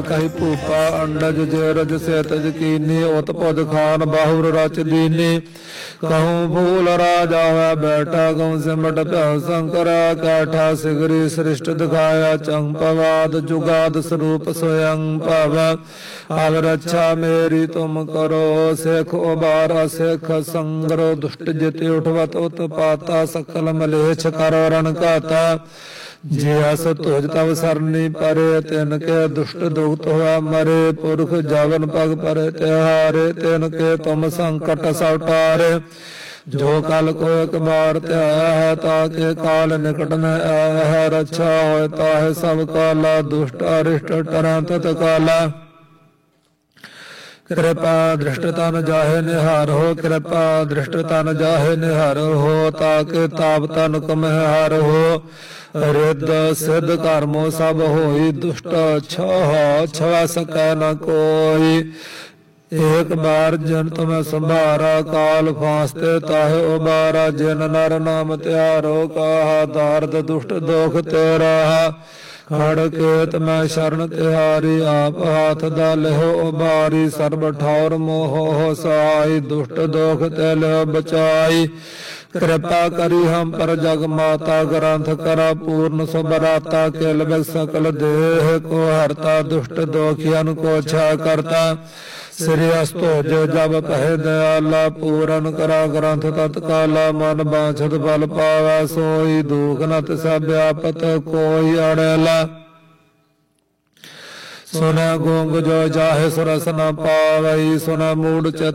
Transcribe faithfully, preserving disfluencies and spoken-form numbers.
कही भूपा अंडज जेरज से तज कीनी उत पुज खान बाहुर रच दीनी कहूँ भूल राजा है बैठा कहूँ सिमट प्याउ शंकर कैठा सिगरी सृष्ट दिखाया चंपवाद जुगाद स्वरूप स्वयं पव अब रक्षा मेरी तुम करो सेख उबारा सेख संगरो दुष्ट जिति उठवत उत्पाता सकल मलेच्छ करो रण कहता जे अस तुझ तब सरनी परे तिनके दुष्ट दुखत हुआ मरे पुरख जवन पग परे त्योहारे तिनके तुम संकट सौटारे जो कल को एक बार त्याया है ताके काल निकट न आया है रक्षा होता है सब काला दुष्ट अरिष्ट टरंत काला कृपा दृष्टता न जाहे निहार हो कृपा दृष्टता न जाहे निहार हो ताके ताप तन कम हार हो रिद्ध सिद्ध कर्मो सब होई दुष्ट छह छवा सकै न कोई एक बार जन तुम्हें संभारा काल फांसते ताहे उबारा जिन नर नाम त्यारो कहा दार्द दुष्ट दोख तेरा खड़ केत मैं शरण तिहारी आप हाथ दलहो उबारी सर्ब ठौर मोह हो सहाय दुष्ट दोख तेल बचाई कृपा करी हम पर जग माता ग्रंथ करा पूर्ण सुबराता केल सकल देह को हरता दुष्ट दोखियन को छा करता श्री अस्तो जो जब कहे दयाला पूरन करा ग्रंथ तत्काला मन बांछत बल पावा सोई दुख नत सब व्यापत कोई अड़ेला सुन गूंग जो जाहे सुरस न पावई सुन मूड